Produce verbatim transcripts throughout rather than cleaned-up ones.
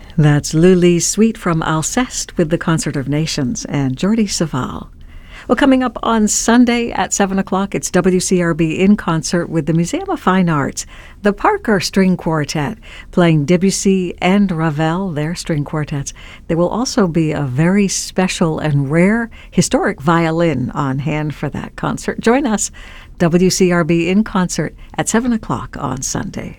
That's Luli's Suite from Alceste with the Concert of Nations and Jordi Savall. Well, coming up on Sunday at seven o'clock, it's W C R B in concert with the Museum of Fine Arts, the Parker String Quartet, playing Debussy and Ravel, their string quartets. There will also be a very special and rare historic violin on hand for that concert. Join us, W C R B in concert at seven o'clock on Sunday.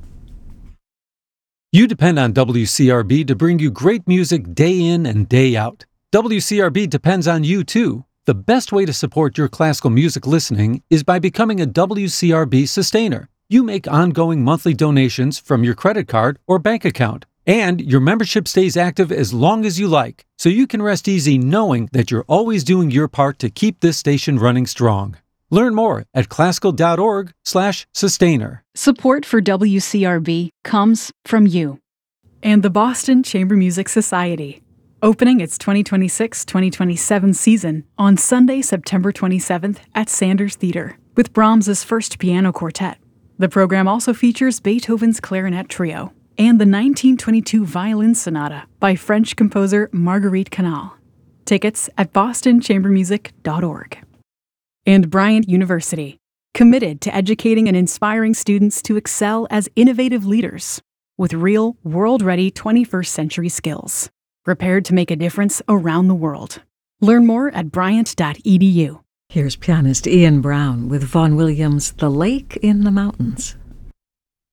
You depend on W C R B to bring you great music day in and day out. W C R B depends on you, too. The best way to support your classical music listening is by becoming a W C R B sustainer. You make ongoing monthly donations from your credit card or bank account, and your membership stays active as long as you like, so you can rest easy knowing that you're always doing your part to keep this station running strong. Learn more at classical.org slash sustainer. Support for W C R B comes from you and the Boston Chamber Music Society, opening its twenty twenty-six twenty twenty-seven season on Sunday, September twenty-seventh at Sanders Theater with Brahms's First Piano Quartet. The program also features Beethoven's Clarinet Trio and the nineteen twenty-two Violin Sonata by French composer Marguerite Canal. Tickets at boston chamber music dot org. And Bryant University, committed to educating and inspiring students to excel as innovative leaders with real, world-ready twenty-first century skills, prepared to make a difference around the world. Learn more at bryant dot e d u. Here's pianist Ian Brown with Vaughan Williams' The Lake in the Mountains.